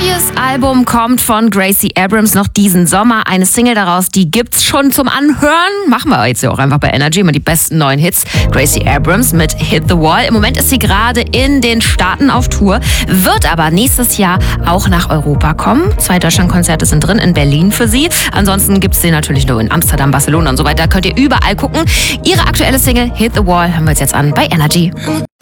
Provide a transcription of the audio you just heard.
Neues Album kommt von Gracie Abrams noch diesen Sommer. Eine Single daraus, die gibt's schon zum Anhören. Machen wir jetzt ja auch einfach bei Energy immer die besten neuen Hits. Gracie Abrams mit Hit the Wall. Im Moment ist sie gerade in den Staaten auf Tour, wird aber nächstes Jahr auch nach Europa kommen. 2 Deutschlandkonzerte sind drin, in Berlin für sie. Ansonsten gibt's sie natürlich nur in Amsterdam, Barcelona und so weiter. Könnt ihr überall gucken. Ihre aktuelle Single Hit the Wall hören wir uns jetzt an bei Energy.